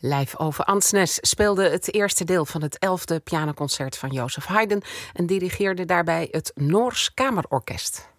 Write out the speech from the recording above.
Live over Ansnes speelde het eerste deel van het 11e pianoconcert van Joseph Haydn en dirigeerde daarbij het Noors Kamerorkest.